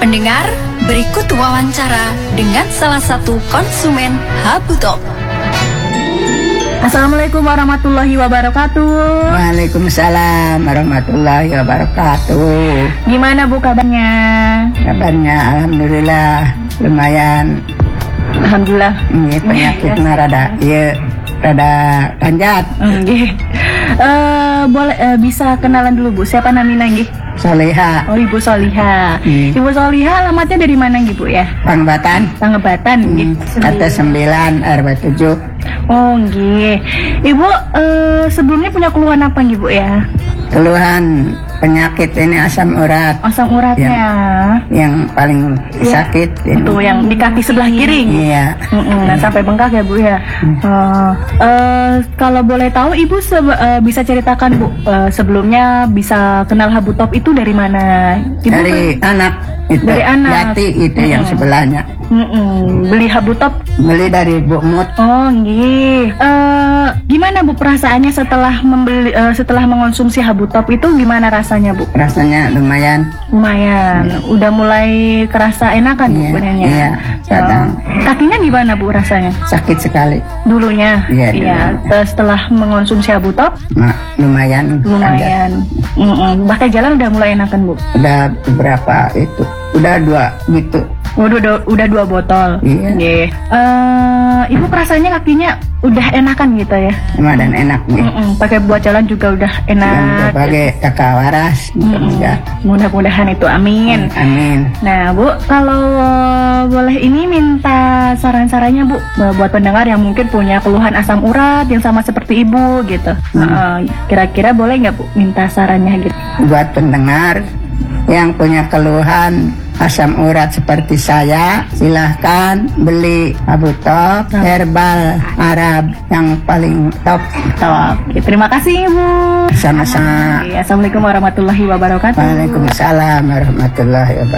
Pendengar, berikut wawancara dengan salah satu konsumen Habutop. Assalamualaikum warahmatullahi wabarakatuh. Waalaikumsalam warahmatullahi wabarakatuh. Gimana Bu kabarnya? Kabarnya alhamdulillah lumayan. Alhamdulillah. Ini penyakitnya rada panjat. Boleh bisa kenalan dulu Bu. Siapa namanya nggih? Soleha. Oh, Ibu Soliha. Ibu Soliha alamatnya dari mana nggih Bu ya? Pangbatan. Pangebatan nggih. Kata 9 RW 7. Oh nggih. Ibu sebelumnya punya keluhan apa nggih Bu ya? Keluhan penyakit ini asam urat. Asam uratnya. Yang paling sakit ini. Itu yang di kaki sebelah kiri. Iya. Nah, sampai bengkak ya Bu ya. Kalau boleh tahu Ibu bisa ceritakan Bu, sebelumnya bisa kenal Habutop itu dari mana? Ibu Dari anak itu. Dari anak. Yati itu yang sebelahnya. Beli Habutop. Beli dari Bu Mut. Oh nggih. Gimana Bu perasaannya setelah mengonsumsi Habutop itu, gimana rasanya Bu? Rasanya lumayan. Lumayan. Udah mulai kerasa enakan Bu badannya. Iya, sedang. Kakinya gimana Bu rasanya? Sakit sekali. Dulunya. Iya. Setelah mengonsumsi Habutop Lumayan. lumayan. Bahkan jalan udah mulai enakan Bu. Udah beberapa itu. Udah 2 gitu. Udah 2 botol. Iya. Nggih. Ibu perasaannya kakinya udah enakan gitu ya? Lumayan enak nih. Pakai buat jalan juga udah Yang enak. pakai kakak waras. Mudah-mudahan itu, amin. Amin. Nah Bu, kalau boleh ini minta saran-sarannya Bu, buat pendengar yang mungkin punya keluhan asam urat yang sama seperti Ibu gitu. Kira-kira boleh nggak Bu minta sarannya gitu? Buat pendengar yang punya keluhan asam urat seperti saya, silahkan beli Habutop herbal Arab yang paling top. Oke, terima kasih Ibu. Sama-sama. Assalamualaikum warahmatullahi wabarakatuh. Waalaikumsalam warahmatullahi wabarakatuh.